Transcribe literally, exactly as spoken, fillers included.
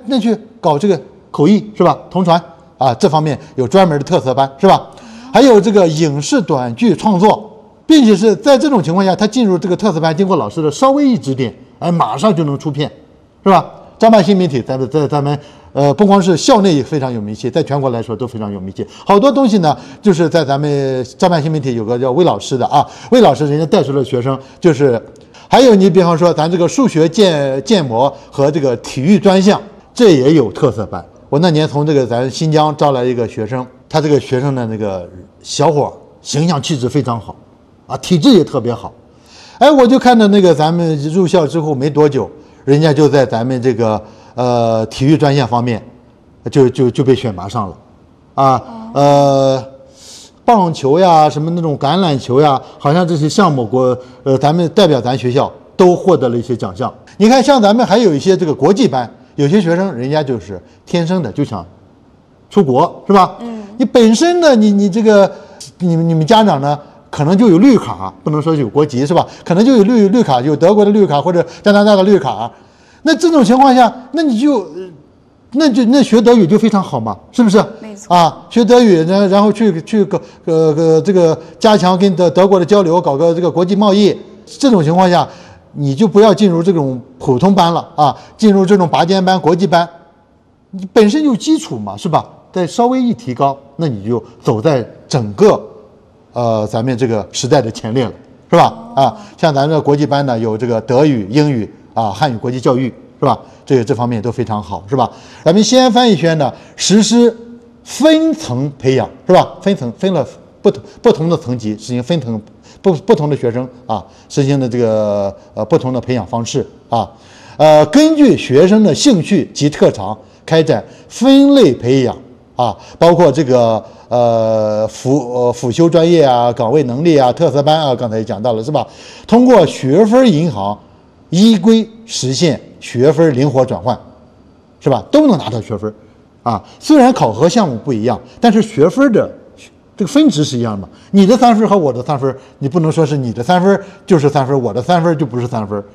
那去搞这个口译是吧？同传啊，这方面有专门的特色班是吧？还有这个影视短剧创作，并且是在这种情况下，他进入这个特色班，经过老师的稍微一指点，哎，马上就能出片，是吧？张办新媒体在在咱们呃，不光是校内也非常有名气，在全国来说都非常有名气。好多东西呢，就是在咱们张办新媒体有个叫魏老师的啊，魏老师人家带出了学生，就是还有你比方说咱这个数学建建模和这个体育专项，这也有特色班。我那年从这个咱新疆招来一个学生，他这个学生的那个小伙形象气质非常好，啊，体质也特别好。哎，我就看到那个咱们入校之后没多久，人家就在咱们这个呃体育专项方面，就就就被选拔上了，啊，呃，棒球呀，什么那种橄榄球呀，好像这些项目国呃咱们代表咱学校都获得了一些奖项。你看，像咱们还有一些这个国际班，有些学生人家就是天生的就想出国，是吧？嗯，你本身呢，你你这个你你们家长呢？可能就有绿卡，不能说有国籍是吧？可能就有绿绿卡，有德国的绿卡或者加拿大的绿卡。那这种情况下，那你就，那就那学德语就非常好嘛，是不是？ 没错啊，学德语，然然后去去个呃呃这个加强跟德德国的交流，搞个这个国际贸易。这种情况下，你就不要进入这种普通班了啊，进入这种拔尖班、国际班，你本身有基础嘛，是吧？再稍微一提高，那你就走在整个。呃，咱们这个时代的前列了，是吧？啊，像咱这国际班呢，有这个德语、英语啊，汉语国际教育，是吧？这个这方面都非常好，是吧？咱们西安翻译学院呢，实施分层培养，是吧？分层分了不同不同的层级，实行分层不不同的学生啊，实行的这个呃不同的培养方式啊，呃，根据学生的兴趣及特长开展分类培养啊，包括这个。呃，辅呃辅修专业啊，岗位能力啊，特色班啊，刚才也讲到了，是吧？通过学分银行依规实现学分灵活转换，是吧？都能拿到学分啊。虽然考核项目不一样，但是学分的这个分值是一样的。你的三分和我的三分，你不能说是你的三分就是三分，我的三分就不是三分，